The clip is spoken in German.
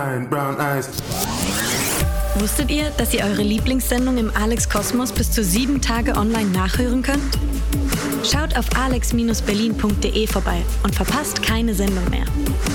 Brown eyes. Wusstet ihr, dass ihr eure Lieblingssendung im Alex Kosmos bis zu 7 Tage online nachhören könnt? Schaut auf alex-berlin.de vorbei und verpasst keine Sendung mehr.